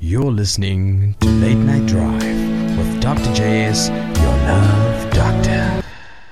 You're listening to Late Night Drive with Dr. JS, your love doctor.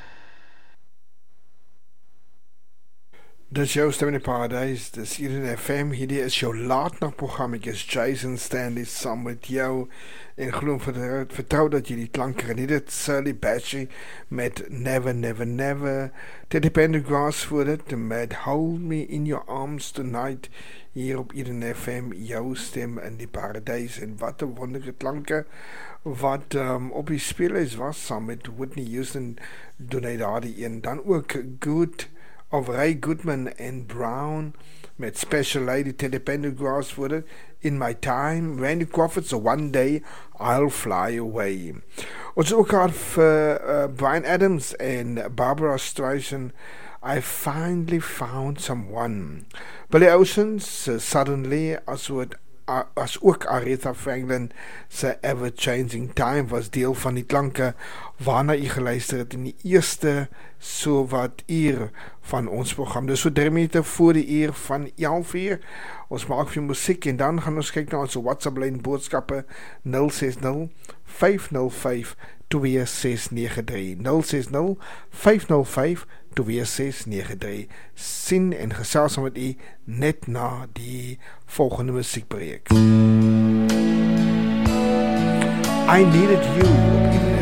Dis jou stem in die paradijs, dis hier in FM, hierdie is jou laatnachtprogram, ek is Jason Stanley saam met jou, en glo vertrou dat jy die klank geniet het, Shirley Bassey met Never Never Never, Teddy Pendergrass voor dit, met Hold Me In Your Arms Tonight, hier op Eden FM, jou stem in die paradijs, en wat een wonderlijke klanke, wat op die speelhuis was, saam met Whitney Houston, doen hy daar die een, dan ook Good, of Ray Goodman en Brown met Special Lady Teddy Pendergrass voor het, In My Time, Randy Crawford's One Day I'll Fly Away. Ons ook gehad vir Bryan Adams en Barbara Streisand, I Finally Found Someone. Billy Ocean's Suddenly, as ook Aretha Franklin se Ever Changing Time was deel van die klanke waarna jy geluister het in die eerste so wat uur van ons program. Dus so 3 minute voor die uur van 11 uur. Ons maak vir muziek en dan gaan ons kyk na ons WhatsApp lyn boodskappe 060 505 2693 060 505 2693. Sien en gesels met u net na die volgende muziekbreek. I Needed You op